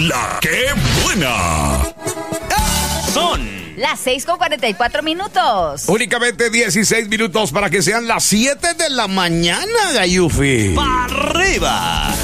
La que buena. Son las 6:44. Únicamente 16 minutos para que sean las 7 de la mañana, Gayufi. para arriba.